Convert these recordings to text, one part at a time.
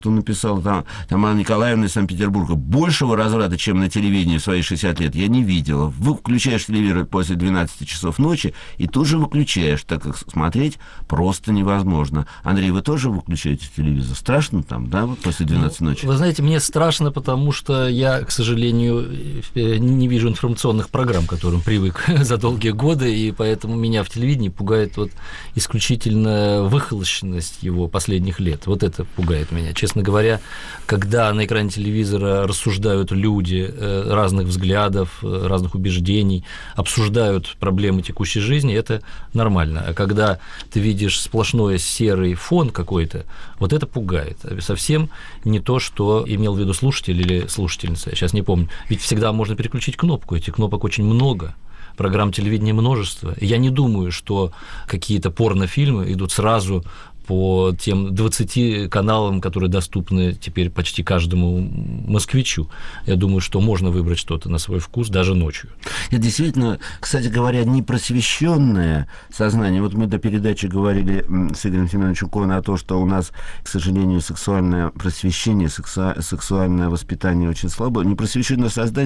Он написал там Анна Николаевна из Санкт-Петербурга: большего разврата, чем на телевидении в свои 60 лет, я не видела. Вы включаешь телевизор после 12 часов ночи и тут же выключаешь, так как смотреть просто невозможно. Андрей, вы тоже выключаете телевизор? Страшно там, да, вот после 12 ночи? Вы знаете, мне страшно, потому что я, к сожалению, не вижу информационных программ, к которым привык за долгие годы, и поэтому меня в телевидении пугает вот исключительно выхолощенность его последних лет. Вот это пугает меня, честно говоря, когда на экране телевизора рассуждают люди разных взглядов, разных убеждений, обсуждают проблемы текущей жизни, это нормально. А когда ты видишь сплошной серый фон какой-то, вот это пугает. Совсем не то, что имел в виду слушатель или слушательница, я сейчас не помню. Ведь всегда можно переключить кнопку, этих кнопок очень много. Программ телевидения множество. И я не думаю, что какие-то порнофильмы идут сразу по тем 20 каналам, которые доступны теперь почти каждому москвичу. Я думаю, что можно выбрать что-то на свой вкус даже ночью. Это действительно, кстати говоря, непросвещенное сознание. Вот мы до передачи говорили с Игорем Семеновичем Коном о том, что у нас, к сожалению, сексуальное просвещение, сексуальное воспитание очень слабо. Непросвещенное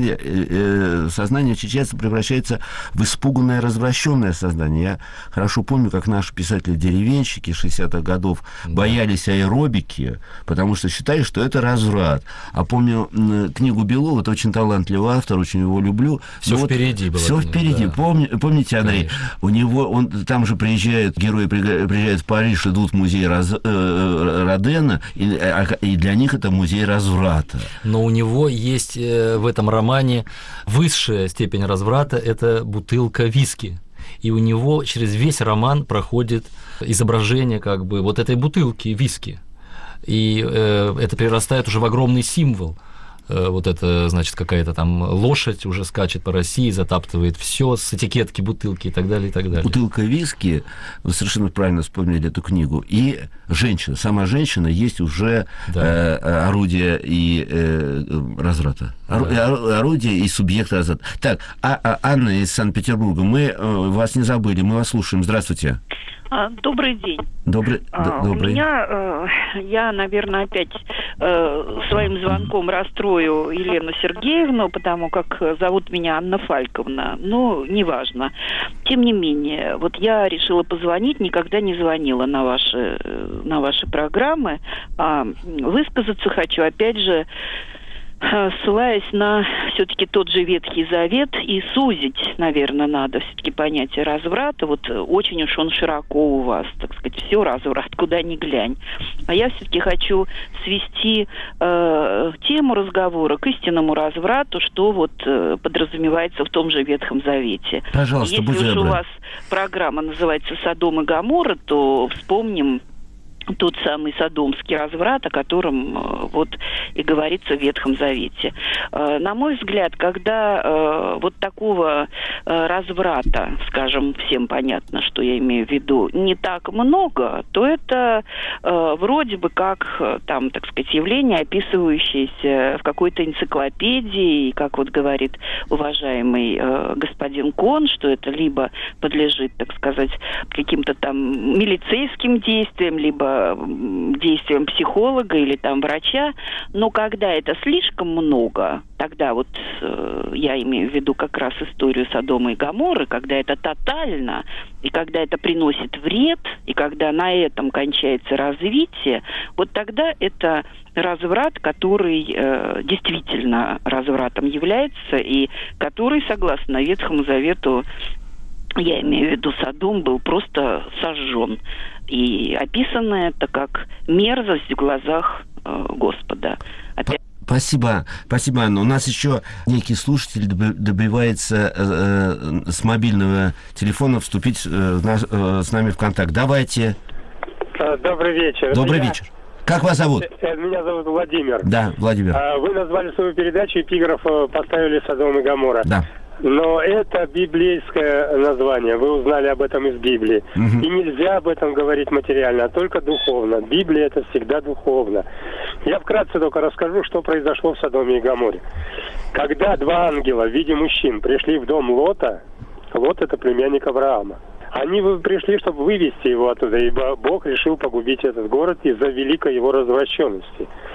сознание очень часто превращается в испуганное, развращенное сознание. Я хорошо помню, как наши писатели-деревенщики 60-х годов боялись аэробики, потому что считали, что это разврат. А помню книгу Белова, это очень талантливый автор, очень его люблю. Все впереди было. Все впереди. Да. Помните, Андрей? Конечно. У него, там же приезжают, герои приезжают в Париж, идут в музей Родена, и для них это музей разврата. Но у него есть в этом романе высшая степень разврата, это бутылка виски. И у него через весь роман проходит изображение как бы вот этой бутылки виски. И это перерастает уже в огромный символ. Вот это, значит, какая-то там лошадь уже скачет по России, затаптывает все с этикетки бутылки и так далее, и так далее. Бутылка виски, вы совершенно правильно вспомнили эту книгу, и женщина, сама женщина есть уже орудие и разврата. Орудие и субъект разврата. Так, Анна из Санкт-Петербурга, мы вас не забыли, мы вас слушаем. Здравствуйте. Добрый день. Добрый. У меня, я, наверное, опять своим звонком расстрою Елену Сергеевну, потому как зовут меня Анна Фальковна. Но неважно. Тем не менее, вот я решила позвонить, никогда не звонила на ваши программы. Высказаться хочу, опять же, ссылаясь на все-таки тот же Ветхий Завет, и сузить, наверное, надо все-таки понятие разврата. Вот очень уж он широко у вас, так сказать, все разврат, куда ни глянь. А я все-таки хочу свести тему разговора к истинному разврату, что вот подразумевается в том же Ветхом Завете. Пожалуйста, если уж у вас программа называется «Содом и Гоморра», то вспомним тот самый содомский разврат, о котором вот и говорится в Ветхом Завете. На мой взгляд, когда вот такого разврата, скажем, всем понятно, что я имею в виду, не так много, то это вроде бы как там, так сказать, явление, описывающееся в какой-то энциклопедии, и, как вот говорит уважаемый господин Кон, что это либо подлежит, так сказать, каким-то там милицейским действиям, либо действиям психолога или там врача, но когда это слишком много, тогда вот я имею в виду как раз историю Содома и Гоморры, когда это тотально, и когда это приносит вред, и когда на этом кончается развитие, вот тогда это разврат, который действительно развратом является, и который, согласно Ветхому Завету, я имею в виду Содом, был просто сожжен. И описано это как мерзость в глазах Господа. Спасибо, Анна. У нас еще некий слушатель добивается с мобильного телефона вступить с нами в контакт. Давайте. Добрый вечер. Добрый вечер. Как вас зовут? Меня зовут Владимир. Да, Владимир. Вы назвали свою передачу, эпиграф поставили «Содом и Гоморра». Да. Но это библейское название. Вы узнали об этом из Библии. Угу. И нельзя об этом говорить материально, а только духовно. Библия — это всегда духовно. Я вкратце только расскажу, что произошло в Содоме и Гоморре. Когда два ангела в виде мужчин пришли в дом Лота, Лот — это племянник Авраама, Они пришли, чтобы вывести его оттуда, ибо Бог решил погубить этот город из-за великой его развращенности.